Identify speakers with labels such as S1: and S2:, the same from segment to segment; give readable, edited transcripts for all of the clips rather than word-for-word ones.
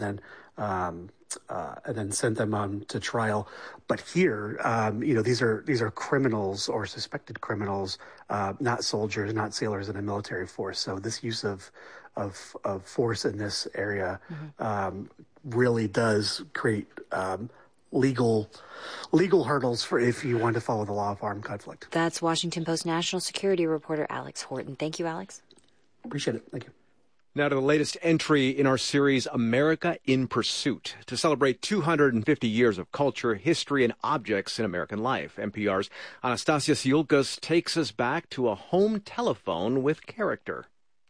S1: then sent them on to trial. But here, these are criminals or suspected criminals, not soldiers, not sailors in a military force. So this use of force in this area really does create legal hurdles for if you want to follow the law of armed conflict.
S2: That's Washington Post national security reporter Alex Horton. Thank you, Alex.
S1: Appreciate it. Thank you.
S3: Now to the latest entry in our series, America in Pursuit, to celebrate 250 years of culture, history, and objects in American life. NPR's Anastasia Siulkas takes us back to a home telephone with character.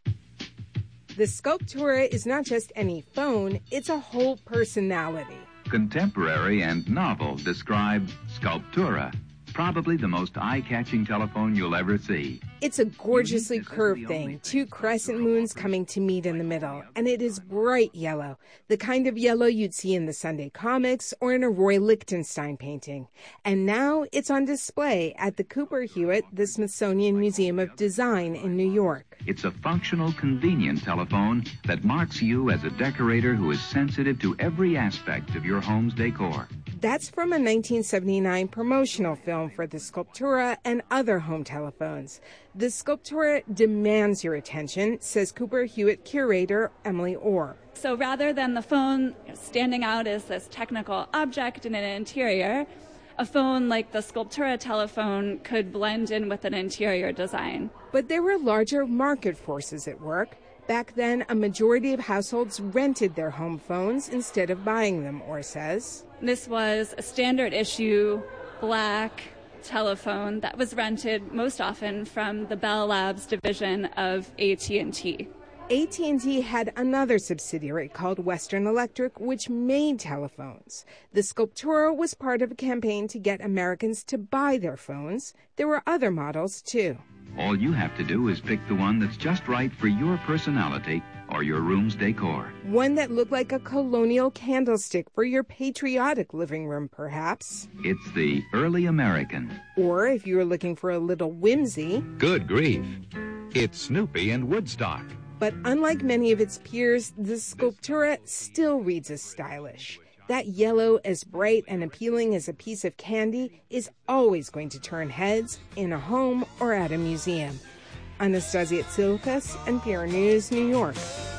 S4: The Sculptura is not just any phone, it's a whole personality.
S5: Contemporary and novel describe Sculptura, probably the most eye-catching telephone you'll ever see.
S4: It's a gorgeously curved thing, 2 crescent moons coming to meet in the middle, and it is bright yellow, the kind of yellow you'd see in the Sunday comics or in a Roy Lichtenstein painting. And now it's on display at the Cooper Hewitt, the Smithsonian Museum of Design in New York.
S5: It's a functional, convenient telephone that marks you as a decorator who is sensitive to every aspect of your home's decor.
S4: That's from a 1979 promotional film for the Sculptura and other home telephones. The Sculptura demands your attention, says Cooper Hewitt curator Emily Orr.
S6: So rather than the phone standing out as this technical object in an interior, a phone like the Sculptura telephone could blend in with an interior design.
S4: But there were larger market forces at work. Back then, a majority of households rented their home phones instead of buying them, Orr says.
S6: This was a standard issue, black telephone that was rented most often from the Bell Labs division of AT&T.
S4: AT&T had another subsidiary called Western Electric, which made telephones. The Sculptura was part of a campaign to get Americans to buy their phones. There were other models, too.
S5: All you have to do is pick the one that's just right for your personality or your room's decor.
S4: One that looked like a colonial candlestick for your patriotic living room, perhaps.
S5: It's the early American.
S4: Or if you were looking for a little whimsy.
S7: Good grief. It's Snoopy and Woodstock.
S4: But unlike many of its peers, the Sculptura still reads as stylish. That yellow, as bright and appealing as a piece of candy, is always going to turn heads in a home or at a museum. Anastasia Siulkas, NPR News, New York.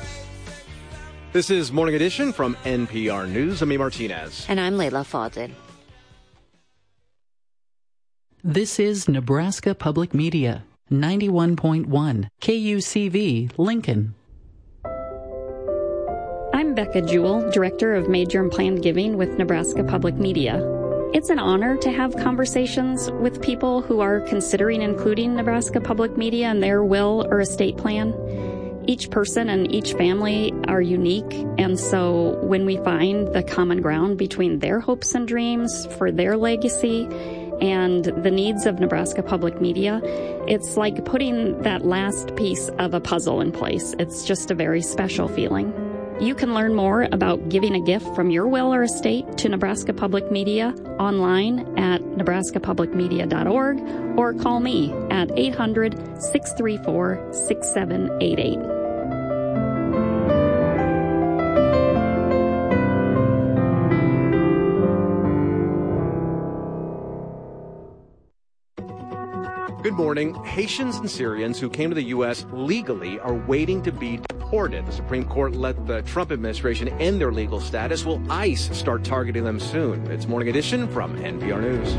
S3: This is Morning Edition from NPR News. I'm Martinez.
S2: And I'm Leila Fadel.
S8: This is Nebraska Public Media, 91.1 KUCV, Lincoln.
S9: I'm Becca Jewell, Director of Major and Planned Giving with Nebraska Public Media. It's an honor to have conversations with people who are considering including Nebraska Public Media in their will or estate plan. Each person and each family are unique, and so when we find the common ground between their hopes and dreams for their legacy and the needs of Nebraska Public Media, it's like putting that last piece of a puzzle in place. It's just a very special feeling. You can learn more about giving a gift from your will or estate to Nebraska Public Media online at nebraskapublicmedia.org or call me at 800-634-6788.
S3: Good morning. Haitians and Syrians who came to the U.S. legally are waiting to be deported. The Supreme Court let the Trump administration end their legal status. Will ICE start targeting them soon? It's Morning Edition from NPR News.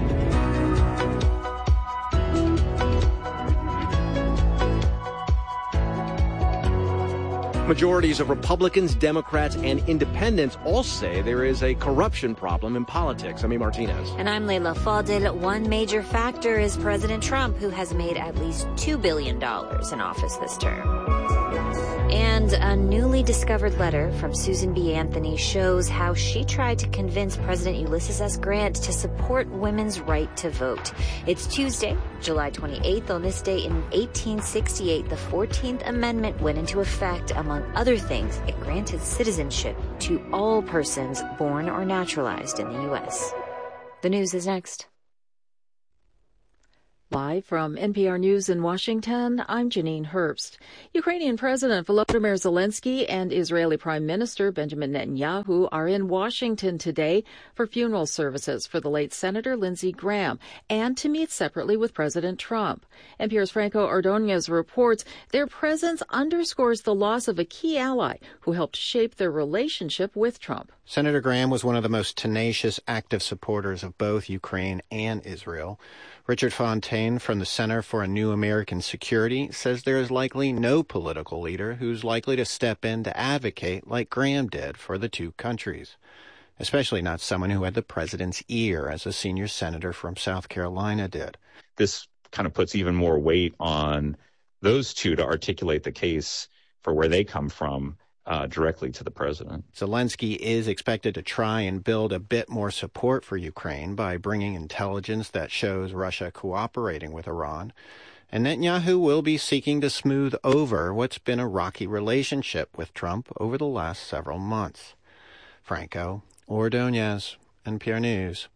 S3: Majorities of Republicans, Democrats, and independents all say there is a corruption problem in politics. I'm Martinez.
S2: And I'm Leila Fadel. One major factor is President Trump, who has made at least $2 billion in office this term. And a newly discovered letter from Susan B. Anthony shows how she tried to convince President Ulysses S. Grant to support women's right to vote. It's Tuesday, July 28th. On this day in 1868, the 14th Amendment went into effect. Among other things, it granted citizenship to all persons born or naturalized in the U.S. The news is next.
S10: Live from NPR News in Washington, I'm Janine Herbst. Ukrainian President Volodymyr Zelensky and Israeli Prime Minister Benjamin Netanyahu are in Washington today for funeral services for the late Senator Lindsey Graham and to meet separately with President Trump. NPR's Franco Ordonez reports their presence underscores the loss of a key ally who helped shape their relationship with Trump.
S11: Senator Graham was one of the most tenacious, active supporters of both Ukraine and Israel. Richard Fontaine from the Center for a New American Security says there is likely no political leader who's likely to step in to advocate like Graham did for the two countries, especially not someone who had the president's ear as a senior senator from South Carolina did.
S12: This kind of puts even more weight on those two to articulate the case for where they come from directly to the president.
S11: Zelensky is expected to try and build a bit more support for Ukraine by bringing intelligence that shows Russia cooperating with Iran. And Netanyahu will be seeking to smooth over what's been a rocky relationship with Trump over the last several months. Franco Ordonez, NPR News.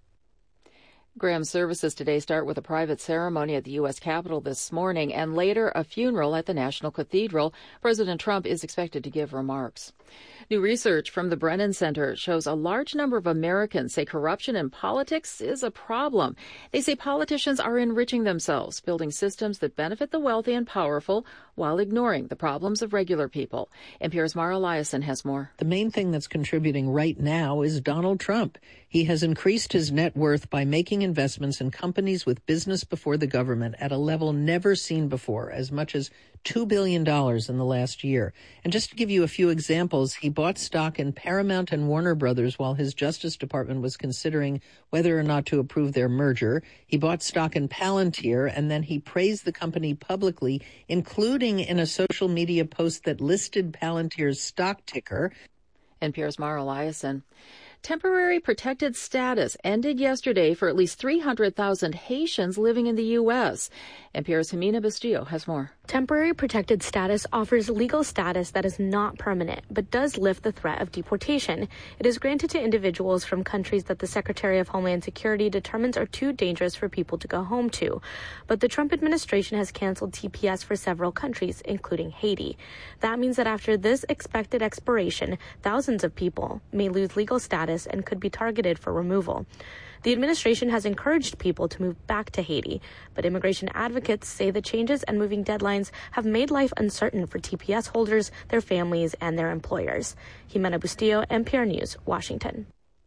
S10: Graham's services today start with a private ceremony at the U.S. Capitol this morning and later a funeral at the National Cathedral. President Trump is expected to give remarks. New research from the Brennan Center shows a large number of Americans say corruption in politics is a problem. They say politicians are enriching themselves, building systems that benefit the wealthy and powerful while ignoring the problems of regular people. NPR's Mara Eliason has more.
S13: The main thing that's contributing right now is Donald Trump. He has increased his net worth by making investments in companies with business before the government at a level never seen before, as much as $2 billion in the last year. And just to give you a few examples, he bought stock in Paramount and Warner Brothers while his Justice Department was considering whether or not to approve their merger. He bought stock in Palantir, and then he praised the company publicly, including in a social media post that listed Palantir's stock ticker.
S10: NPR's Mara Eliason. Temporary protected status ended yesterday for at least 300,000 Haitians living in the U.S. NPR's Jimena Bustillo has more.
S14: Temporary protected status offers legal status that is not permanent, but does lift the threat of deportation. It is granted to individuals from countries that the Secretary of Homeland Security determines are too dangerous for people to go home to. But the Trump administration has canceled TPS for several countries, including Haiti. That means that after this expected expiration, thousands of people may lose legal status and could be targeted for removal. The administration has encouraged people to move back to Haiti, but immigration advocates say the changes and moving deadlines have made life uncertain for TPS holders, their families, and their employers. Jimena Bustillo, NPR News, Washington.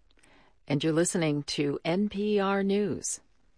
S10: And you're listening to NPR News.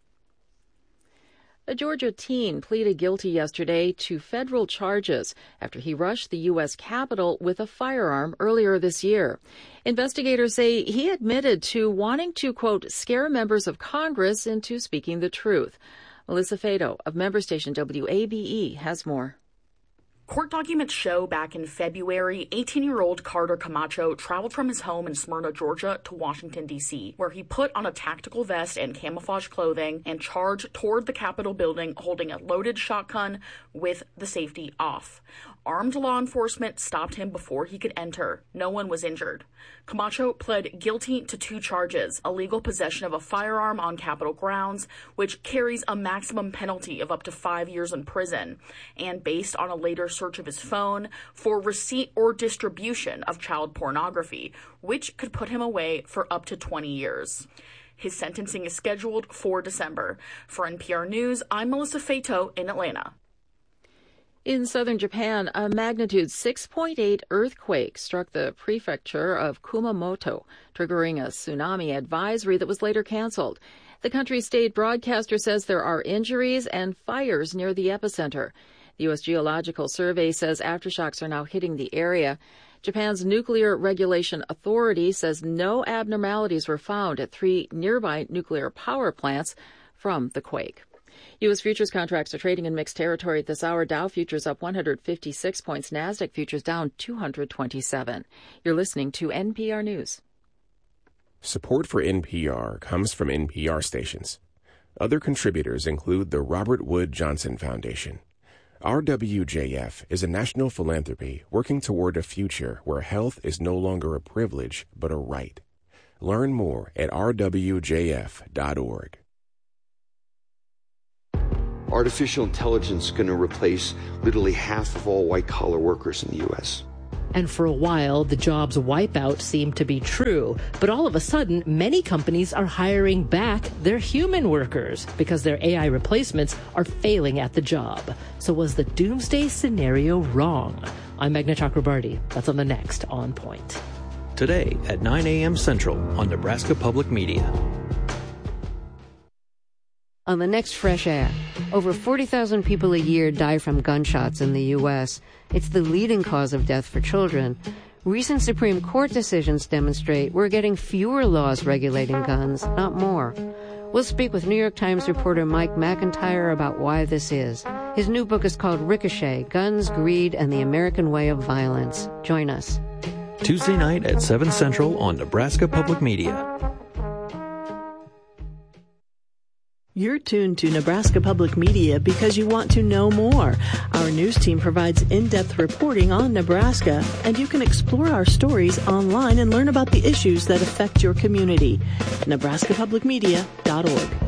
S10: A Georgia teen pleaded guilty yesterday to federal charges after he rushed the U.S. Capitol with a firearm earlier this year. Investigators say he admitted to wanting to, quote, scare members of Congress into speaking the truth. Melissa Fado of member station WABE has more.
S15: Court documents show back in February, 18-year-old Carter Camacho traveled from his home in Smyrna, Georgia to Washington, D.C., where he put on a tactical vest and camouflage clothing and charged toward the Capitol building holding a loaded shotgun with the safety off. Armed law enforcement stopped him before he could enter. No one was injured. Camacho pled guilty to 2 charges: illegal possession of a firearm on Capitol grounds, which carries a maximum penalty of up to 5 years in prison, and based on a later search of his phone, for receipt or distribution of child pornography, which could put him away for up to 20 years. His sentencing is scheduled for December. For NPR News, I'm Melissa Fato in Atlanta.
S10: In southern Japan, a magnitude 6.8 earthquake struck the prefecture of Kumamoto, triggering a tsunami advisory that was later canceled. The country's state broadcaster says there are injuries and fires near the epicenter. The U.S. Geological Survey says aftershocks are now hitting the area. Japan's Nuclear Regulation Authority says no abnormalities were found at 3 nearby nuclear power plants from the quake. U.S. futures contracts are trading in mixed territory at this hour. Dow futures up 156 points. NASDAQ futures down 227. You're listening to NPR News.
S16: Support for NPR comes from NPR stations. Other contributors include the Robert Wood Johnson Foundation. RWJF is a national philanthropy working toward a future where health is no longer a privilege but a right. Learn more at rwjf.org.
S17: artificial intelligence is going to replace literally half of all white-collar workers in the U.S.
S18: And for a while, the jobs wipeout seemed to be true. But all of a sudden, many companies are hiring back their human workers because their AI replacements are failing at the job. So was the doomsday scenario wrong? I'm Meghna Chakrabarti. That's on the next On Point.
S19: Today at 9 a.m. Central on Nebraska Public Media.
S20: On the next Fresh Air, over 40,000 people a year die from gunshots in the U.S. It's the leading cause of death for children. Recent Supreme Court decisions demonstrate we're getting fewer laws regulating guns, not more. We'll speak with New York Times reporter Mike McIntyre about why this is. His new book is called Ricochet, Guns, Greed, and the American Way of Violence. Join us.
S19: Tuesday night at 7 Central on Nebraska Public Media.
S21: You're tuned to Nebraska Public Media because you want to know more. Our news team provides in-depth reporting on Nebraska, and you can explore our stories online and learn about the issues that affect your community. NebraskaPublicMedia.org.